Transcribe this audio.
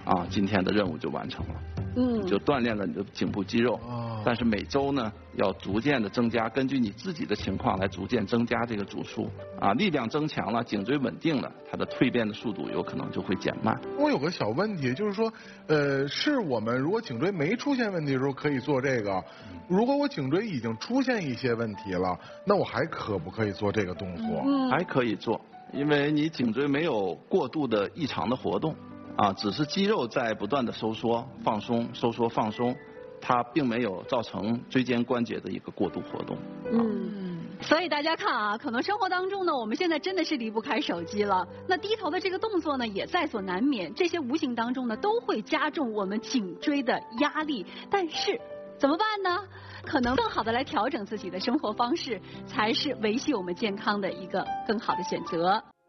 啊，今天的任务就完成了。 嗯， 就锻炼了你的颈部肌肉。但是每周呢，要逐渐的增加，根据你自己的情况来逐渐增加这个组数。啊，力量增强了，颈椎稳定了，它的蜕变的速度有可能就会减慢。 我有个小问题，就是说，是我们如果颈椎没出现问题的时候可以做这个，如果我颈椎已经出现一些问题了，那我还可不可以做这个动作？ 还可以做，因为你颈椎没有过度的异常的活动。啊，只是肌肉在不断的收缩、放松、收缩、放松，它并没有造成椎间关节的一个过度活动。 所以大家看啊，可能生活当中呢，我们现在真的是离不开手机了。那低头的这个动作呢，也在所难免。这些无形当中呢，都会加重我们颈椎的压力。但是怎么办呢？可能更好的来调整自己的生活方式，才是维系我们健康的一个更好的选择。